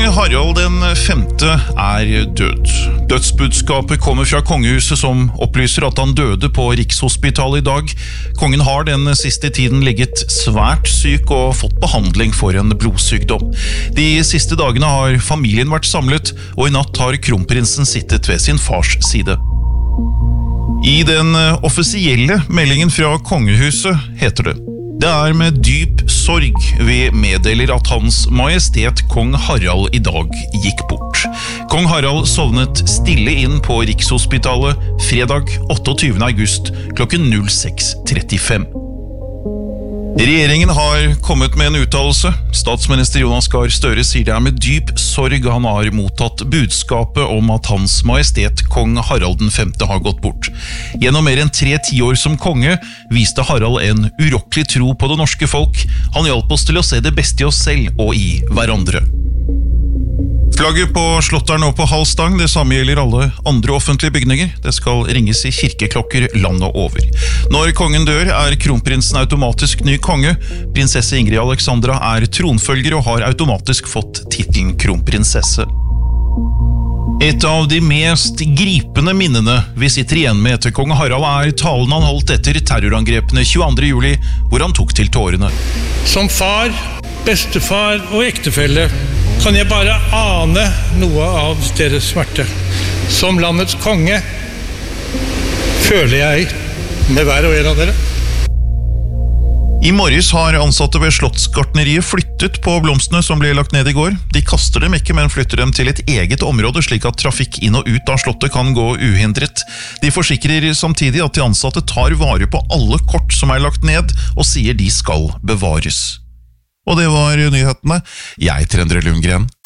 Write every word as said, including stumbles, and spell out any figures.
Kong Harald den femte er død. Dødsbudskapet kommer fra kongehuset som opplyser at han døde på Rikshospitalet i dag. Kongen har den siste tiden ligget svært syk og fått behandling for en blodsykdom. De siste dagene har familien vært samlet, og i natt har kronprinsen sittet ved sin fars side. I den offisielle meldingen fra kongehuset heter det: Det er med dyp sorg vi meddeler at Hans Majestet Kong Harald i dag gikk bort. Kong Harald sovnet stille inn på Rikshospitalet fredag otteogtyvende august klokken null seks trettifem. Regjeringen har kommet med en uttalelse. Statsminister Jonas Gahr Støre sier det er med dyp sorg han har mottatt budskapet om at Hans Majestet Kong Harald den femte har gått bort. Gjennom mer enn tre tiår som konge viste Harald en urokkelig tro på det norske folk. Han hjalp oss til å se det beste i oss selv og i hverandre. Flagget på slottet er nå på halv stang, det samme gjelder alle andre offentlige bygninger. Det skal ringes i kirkeklokker landet over. Når kongen dør er kronprinsen automatisk ny konge. Prinsesse Ingrid Alexandra er tronfølger og har automatisk fått titlen kronprinsesse. Et av de mest gripende minnene vi sitter igjen med etter kong Harald er talen han holdt etter terrorangrepene tjueandre juli, hvor han tok til tårene. Som far, bestefar og ektefelle kan jeg bare ane noe av deres smerte. Som landets konge føler jeg med hver og en av dere. I morges har ansatte ved Slottsgartneriet flyttet på blomstene som ble lagt ned i går. De kaster dem ikke, men flytter dem til et eget område, slik at trafikk inn og ut av slottet kan gå uhindret. De forsikrer samtidig at de ansatte tar vare på alle kort som er lagt ned, og sier de skal bevares. Og det var nyhetene. Jeg heter Endre Lundgren.